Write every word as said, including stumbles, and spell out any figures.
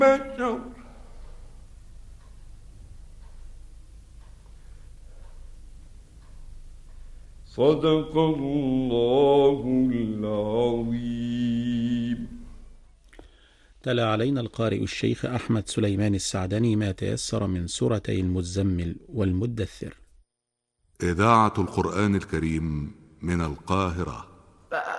بشر. صدق الله العظيم. تلا علينا القارئ الشيخ أحمد سليمان السعدني ما تيسر من سورتي المزمل والمدثر. إذاعة القرآن الكريم من القاهرة.